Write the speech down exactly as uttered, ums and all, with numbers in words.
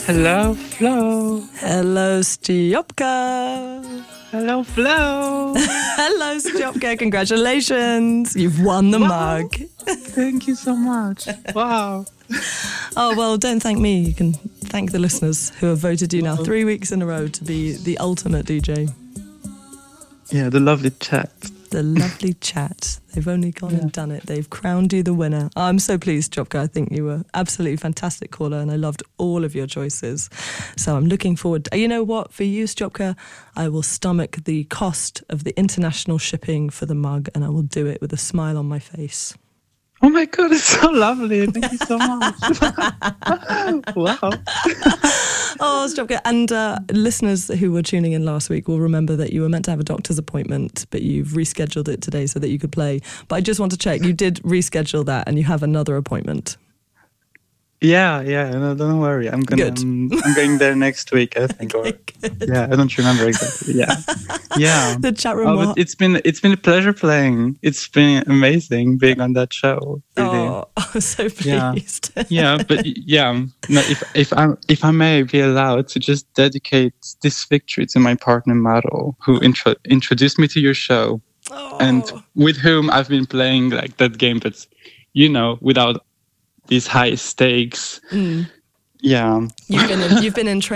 Hello, Flo. Hello, Stiopka. Hello, Flo. Hello, Stiopka. Congratulations. You've won the Wow. mug. Thank you so much. Wow. Oh, well, don't thank me. You can thank the listeners who have voted you now Wow. three weeks in a row to be the ultimate D J. Yeah, the lovely chat. The lovely chat. They've only gone Yeah. and done it. They've crowned you the winner. I'm so pleased, Stiopka. I think you were absolutely fantastic caller and I loved all of your choices. So I'm looking forward. To, you know what? For you, Stiopka, I will stomach the cost of the international shipping for the mug and I will do it with a smile on my face. Oh my God, it's so lovely. Thank you so much. Wow. Oh, Stiopka. And uh, listeners who were tuning in last week will remember that you were meant to have a doctor's appointment, but you've rescheduled it today so that you could play. But I just want to check, you did reschedule that and you have another appointment. Yeah, yeah. No, don't worry. I'm gonna. Good. Um, I'm going there next week, I think. Or, yeah, I don't remember exactly. Yeah, yeah. The chat room. Oh, will- but it's been it's been a pleasure playing. It's been amazing being on that show. Really. Oh, I'm so Yeah. pleased. Yeah, but y- yeah. No, if if I if I may be allowed to just dedicate this victory to my partner Maro, who intro- introduced me to your show, Oh. and with whom I've been playing like that game that's, you know, without these high stakes. Mm. Yeah. You've been in, you've been in